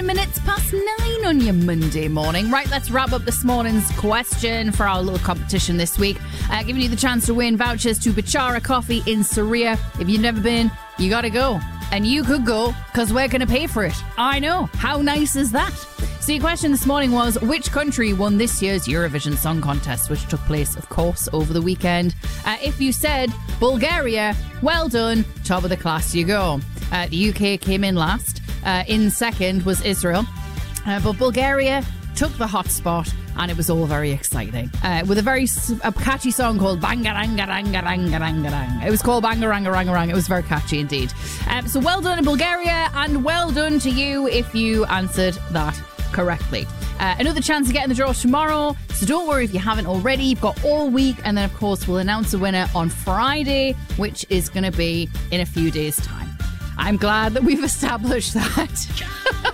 minutes past 9 on your Monday morning. Right, let's wrap up this morning's question for our little competition this week. Giving you the chance to win vouchers to Bachara Coffee in Saria. If you've never been, you gotta go. And you could go, because we're going to pay for it. I know. How nice is that? So your question this morning was, which country won this year's Eurovision Song Contest, which took place, of course, over the weekend? If you said Bulgaria, well done. Top of the class you go. The UK came in last. In second was Israel. But Bulgaria took the hot spot, and it was all very exciting. With a catchy song called Bangarangarangarangarang. It was called Bangarangarangarang. It was very catchy indeed. So well done in Bulgaria, and well done to you if you answered that correctly. Another chance to get in the draw tomorrow, so don't worry if you haven't already. You've got all week, and then of course we'll announce a winner on Friday, which is going to be in a few days' time. I'm glad that we've established that.